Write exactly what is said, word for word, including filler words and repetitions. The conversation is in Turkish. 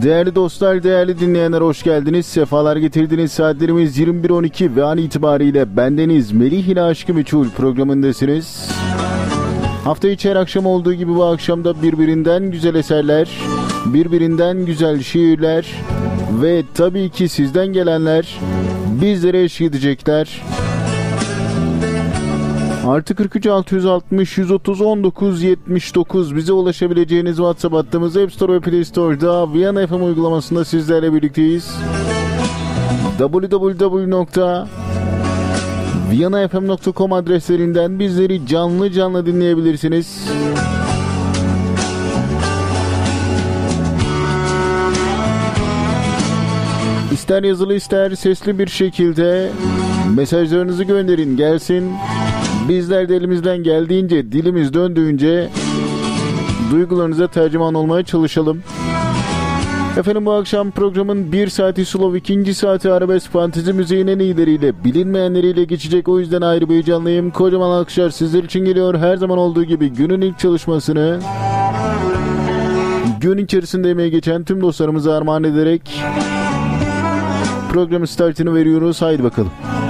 Değerli dostlar, değerli dinleyenler, hoş geldiniz. Sefalar getirdiniz. Saatlerimiz yirmi bir on iki ve an itibariyle bendeniz Melih ile Aşk-ı Meçhul programındasınız. Hafta içi her akşam olduğu gibi bu akşam da birbirinden güzel eserler, birbirinden güzel şiirler ve tabii ki sizden gelenler bizlere eşlik edecekler. Artı kırk üç altı yüz altmış yüz otuz on dokuz yetmiş dokuz bize ulaşabileceğiniz WhatsApp hattımız, App Store ve Play Store'da Viyana F M uygulamasında sizlerle birlikteyiz. double-u double-u double-u nokta viyana f m nokta com adreslerinden bizleri canlı canlı dinleyebilirsiniz. İster yazılı ister sesli bir şekilde mesajlarınızı gönderin, gelsin. Bizler de elimizden geldiğince, dilimiz döndüğünce duygularınıza tercüman olmaya çalışalım. Efendim, bu akşam programın bir saati slow, ikinci saati arabesk, fantezi müziğin en iyileriyle, bilinmeyenleriyle geçecek. O yüzden ayrı bir heyecanlıyım. Kocaman alkışlar sizler için geliyor. Her zaman olduğu gibi günün ilk çalışmasını gün içerisinde emeği geçen tüm dostlarımıza armağan ederek programın startını veriyoruz. Haydi bakalım.